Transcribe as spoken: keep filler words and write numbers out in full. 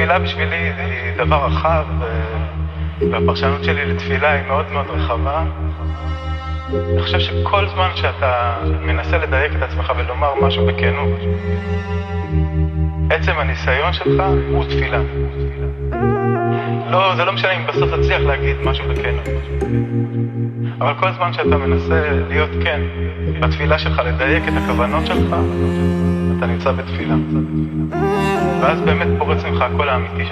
תפילה בשבילי היא דבר רחב, והפרשנות שלי לתפילה היא מאוד מאוד רחבה. אני חושב שכל זמן שאתה מנסה לדייק את עצמך ולומר משהו בכנות, עצם הניסיון שלך הוא תפילה. לא, זה לא משנה אם בסוף תצליח להגיד משהו בכנות. אבל כל זמן שאתה מנסה להיות כן בתפילה שלך, לדייק את הכוונות שלך, אתה נמצא בתפילה. ואז באמת פורץ ממך הכל האמיתי